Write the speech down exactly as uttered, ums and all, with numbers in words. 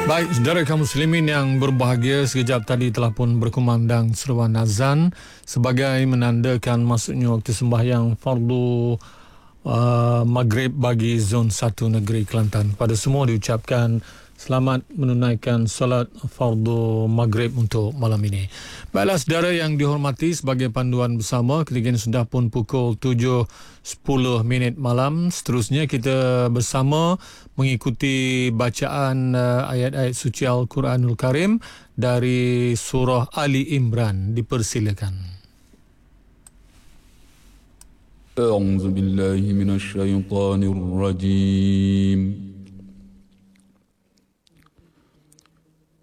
Baik, saudara kaum muslimin yang berbahagia, sekejap tadi telah pun berkumandang seruan azan sebagai menandakan masuknya waktu sembahyang fardu uh, maghrib bagi zon satu negeri Kelantan. Pada semua diucapkan selamat menunaikan solat fardu maghrib untuk malam ini. Baiklah saudara yang dihormati, sebagai panduan bersama, ketika ini sudah pun pukul tujuh sepuluh minit malam. Seterusnya kita bersama mengikuti bacaan uh, ayat-ayat suci Al-Quranul Karim dari surah Ali Imran. Dipersilakan. A'udzu billahi minasyaitonir rajim.